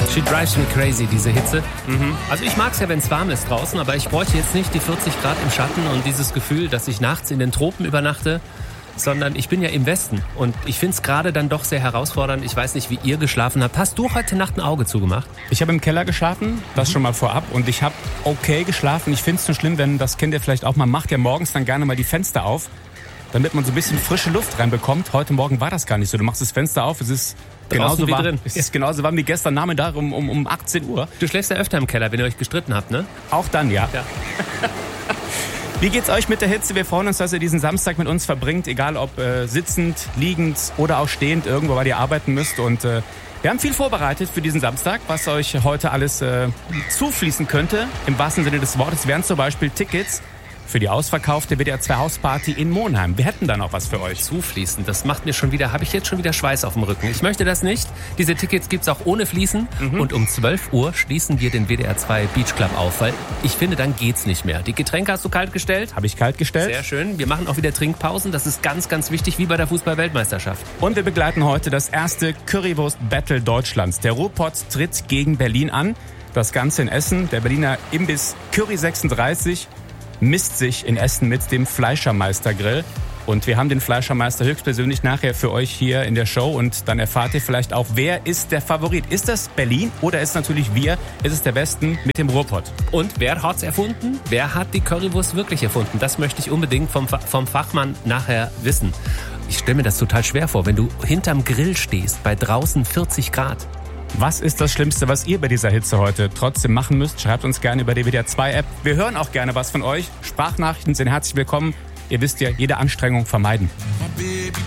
She drives me crazy, diese Hitze. Also ich mag es ja, wenn es warm ist draußen, aber ich bräuchte jetzt nicht die 40 Grad im Schatten und dieses Gefühl, dass ich nachts in den Tropen übernachte, sondern ich bin ja im Westen und ich finde es gerade dann doch sehr herausfordernd. Ich weiß nicht, wie ihr geschlafen habt. Hast du heute Nacht ein Auge zugemacht? Ich habe im Keller geschlafen, das schon mal vorab, und ich habe okay geschlafen. Ich finde es nur schlimm, wenn, das kennt ihr vielleicht auch, man macht ja morgens dann gerne mal die Fenster auf, damit man so ein bisschen frische Luft reinbekommt. Heute Morgen war das gar nicht so. Du machst das Fenster auf, es ist genauso warm, drin. Es ist genauso warm wie gestern Nachmittag um 18 Uhr. Du schläfst ja öfter im Keller, wenn ihr euch gestritten habt, ne? Auch dann, ja. Ja. Wie geht's euch mit der Hitze? Wir freuen uns, dass ihr diesen Samstag mit uns verbringt, egal ob sitzend, liegend oder auch stehend, irgendwo, weil ihr arbeiten müsst. Und wir haben viel vorbereitet für diesen Samstag, was euch heute alles zufließen könnte. Im wahrsten Sinne des Wortes wären zum Beispiel Tickets für die ausverkaufte WDR 2 Hausparty in Monheim. Wir hätten da noch was für euch. Zufließen, das macht mir schon wieder, habe ich jetzt schon wieder Schweiß auf dem Rücken. Ich möchte das nicht. Diese Tickets gibt's auch ohne Fließen. Und um 12 Uhr schließen wir den WDR 2 Beach Club auf, weil ich finde, dann geht's nicht mehr. Die Getränke hast du kalt gestellt? Habe ich kalt gestellt. Sehr schön. Wir machen auch wieder Trinkpausen. Das ist ganz, ganz wichtig, wie bei der Fußball-Weltmeisterschaft. Und wir begleiten heute das erste Currywurst-Battle Deutschlands. Der Ruhrpott tritt gegen Berlin an. Das Ganze in Essen. Der Berliner Imbiss Curry 36 misst sich in Essen mit dem Fleischermeister-Grill. Und wir haben den Fleischermeister höchstpersönlich nachher für euch hier in der Show. Und dann erfahrt ihr vielleicht auch, wer ist der Favorit. Ist das Berlin oder ist es natürlich wir? Ist es der Westen mit dem Ruhrpott? Und wer hat's erfunden? Wer hat die Currywurst wirklich erfunden? Das möchte ich unbedingt vom Fachmann nachher wissen. Ich stelle mir das total schwer vor, wenn du hinterm Grill stehst, bei draußen 40 Grad. Was ist das Schlimmste, was ihr bei dieser Hitze heute trotzdem machen müsst? Schreibt uns gerne über die WDR 2 App. Wir hören auch gerne was von euch. Sprachnachrichten sind herzlich willkommen. Ihr wisst ja, jede Anstrengung vermeiden. My baby